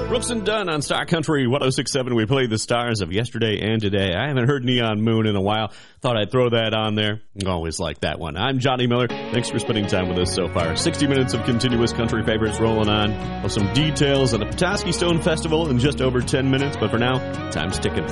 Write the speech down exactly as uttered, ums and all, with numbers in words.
Brooks and Dunn on Star Country one oh six point seven. We played the stars of yesterday and today. I haven't heard Neon Moon in a while. Thought I'd throw that on there. Always like that one. I'm Johnny Miller. Thanks for spending time with us so far. sixty minutes of continuous country favorites rolling on. With some details on the Petoskey Stone Festival in just over ten minutes. But for now, time's ticking.